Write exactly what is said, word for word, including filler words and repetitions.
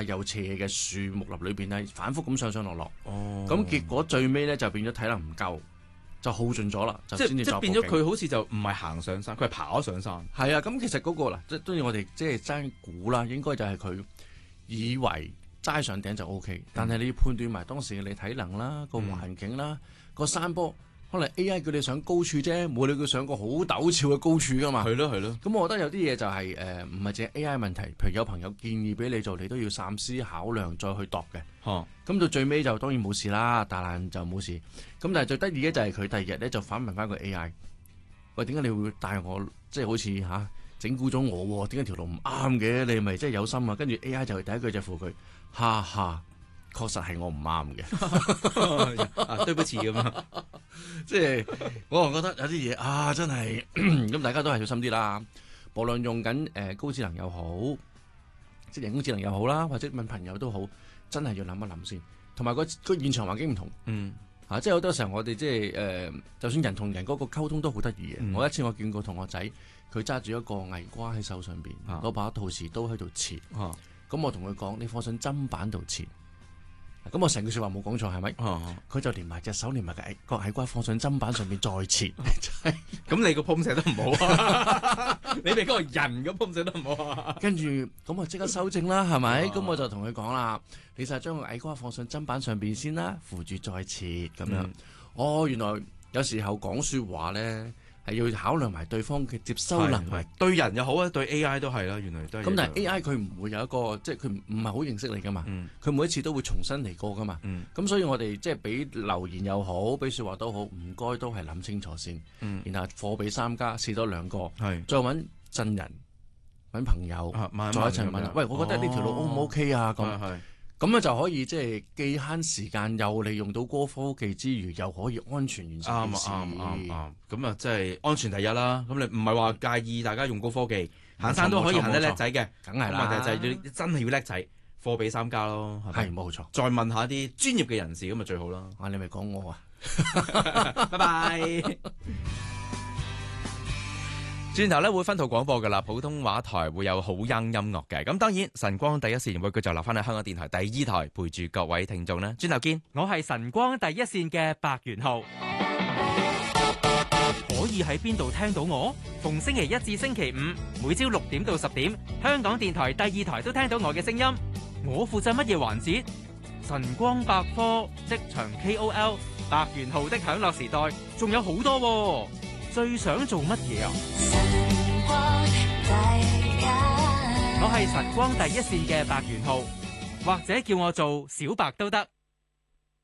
啊又斜嘅樹木林裏邊咧，反覆咁上上落落。 哦， 咁結果最尾咧就變咗體能唔夠，就耗盡咗啦，就即先至再即變咗佢好似就唔係行上山，佢係跑上山。 係啊，咁其實嗰、個嗱，即係當然我哋即係爭估啦，應該就係佢以為齋上頂就 O K，但係你要判斷埋當時嘅你體能啦、個環境啦、個山坡，可能 A I 叫你上高處啫，冇理佢上個好陡峭嘅高處噶嘛。 係咯係咯。 咁我覺得有啲嘢就係誒唔係淨係 A I 問題，譬如有朋友建議俾你做，你都要三思考量再去度嘅。 哦， 咁到最尾就當然冇事啦，大難就冇事。咁但係最得意嘅就係佢第二日咧就反問翻個 A I， 喂，點解你會帶我即係好似嚇整蠱咗我？點解條路唔啱嘅？你係咪真係有心啊？跟住 A I 就第一句就附佢，哈哈，確實係我唔啱嘅。 啊對不起咁啊， 即係我係覺得有啲嘢啊，真係咁大家都係小心啲啦。無論用緊誒高智能又好，即係人工智能又好啦，或者問朋友都好，真係要諗一諗先。同埋個個現場環境唔同。 嗯。 啊！即係好多時候我哋即係誒、呃，就算人同人嗰個溝通都好得意嘅。 嗯、 我一次我見過同學仔，佢揸住一個矮瓜喺手上邊，攞、啊、把陶瓷刀喺度切。咁、啊、我同佢講：你放上砧板度切。咁我成句説話冇講錯係咪？佢、啊、就連埋隻手，連埋個矮個矮瓜放上砧板上邊再切。 咁你個鋪寫得唔好啊！你哋嗰個人個鋪寫得唔好啊！ 跟住咁我即刻修正啦，係咪？咁、啊、我就同佢講啦，你就將個矮瓜放上砧板上邊先啦，扶住再切咁樣。嗯、哦，原來有時候講説話咧係要考量埋對方嘅接收能力， 對人又好啊，對 A I 都係啦。原來都係。咁但係 A I 佢唔會有一個即係佢唔唔係好認識你噶嘛，佢、嗯、每一次都會重新嚟過噶嘛。咁、嗯、所以我哋即係俾留言又好，俾説話都好，唔該都係諗清楚先。嗯、然後貨比三家，試多兩個，再揾真人揾朋友，啊、慢慢再一齊問。喂，我覺得呢條路 O 唔 O K 啊？咁、哦。咁樣就可以即係既慳時間，又利用到高科技之餘，又可以安全完成件事。 啱啱啱咁啊，即係安全第一啦。咁你唔係話介意大家用高科技行山都可以行得叻仔嘅，梗係啦。問題就係要真係要叻仔，貨比三家咯。 係冇錯。 再問下啲專業嘅人士咁啊最好啦。 啊，你咪講我啊！ 拜拜。轉頭咧會分途廣播噶啦，普通話台會有好音音樂嘅，咁當然晨光第一線會繼續留翻喺香港電台第二台陪住各位聽眾啦。轉頭見，我係晨光第一線嘅白元浩。可以喺邊度聽到我？逢星期一至星期五，每朝六點到十點，香港電台第二台都聽到我嘅聲音。我負責乜嘢環節？晨光百科、職場 K O L、白元浩的享樂時代，仲有好多喎。最想做乜嘢啊？我係晨光第一線嘅白元浩，或者叫我做小白都得。